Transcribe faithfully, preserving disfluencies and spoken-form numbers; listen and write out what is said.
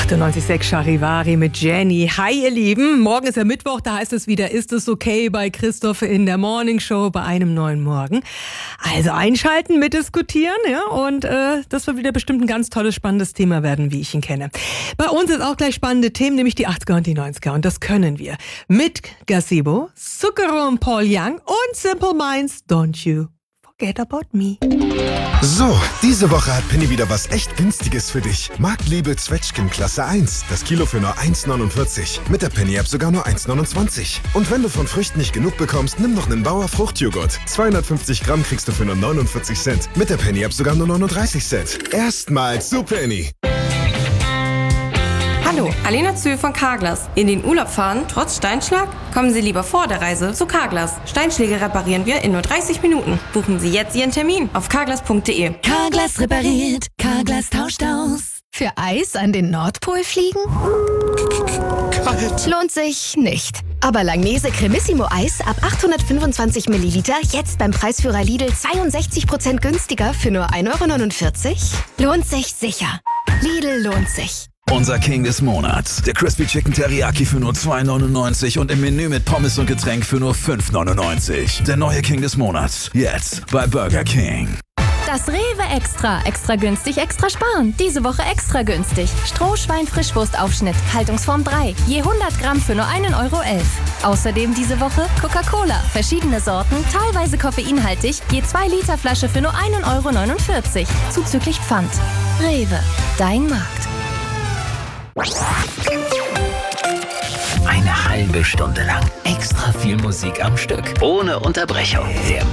achtundneunzig Komma sechs Charivari mit Jenny. Hi ihr Lieben, morgen ist ja Mittwoch, da heißt es wieder, ist es okay bei Christoph in der Morning Show bei einem neuen Morgen. Also einschalten, mitdiskutieren, ja, und äh, das wird wieder bestimmt ein ganz tolles, spannendes Thema werden, wie ich ihn kenne. Bei uns ist auch gleich spannende Themen, nämlich die achtziger und die neunziger, und das können wir mit Gazebo, Zucchero und Paul Young und Simple Minds, Don't You Forget About Me. So, diese Woche hat Penny wieder was echt Günstiges für dich. Marktliebe Zwetschgen Klasse eins. Das Kilo für nur eins neunundvierzig. Mit der Penny-App sogar nur eins neunundzwanzig. Und wenn du von Früchten nicht genug bekommst, nimm noch einen Bauer Fruchtjoghurt. zweihundertfünfzig Gramm kriegst du für nur neunundvierzig Cent. Mit der Penny-App sogar nur neununddreißig Cent. Erstmals zu Penny. Hallo, Alena Zühl von Carglass. In den Urlaub fahren, trotz Steinschlag? Kommen Sie lieber vor der Reise zu Carglass. Steinschläge reparieren wir in nur dreißig Minuten. Buchen Sie jetzt Ihren Termin auf carglass punkt de. Carglass repariert, Carglass tauscht aus. Für Eis an den Nordpol fliegen? Kalt. Lohnt sich nicht. Aber Langnese Cremissimo Eis ab achthundertfünfundzwanzig Milliliter jetzt beim Preisführer Lidl zweiundsechzig Prozent günstiger für nur ein Euro neunundvierzig? Lohnt sich sicher. Lidl lohnt sich. Unser King des Monats. Der Crispy Chicken Teriyaki für nur zwei neunundneunzig und im Menü mit Pommes und Getränk für nur fünf neunundneunzig. Der neue King des Monats. Jetzt bei Burger King. Das Rewe Extra. Extra günstig, extra sparen. Diese Woche extra günstig. Strohschwein-Frischwurstaufschnitt. Haltungsform drei. Je hundert Gramm für nur einen Euro elf. Außerdem diese Woche Coca-Cola. Verschiedene Sorten, teilweise koffeinhaltig. Je zwei Liter Flasche für nur einen Euro neunundvierzig. Zuzüglich Pfand. Rewe. Dein Markt. Eine halbe Stunde lang extra viel Musik am Stück. Ohne Unterbrechung. Der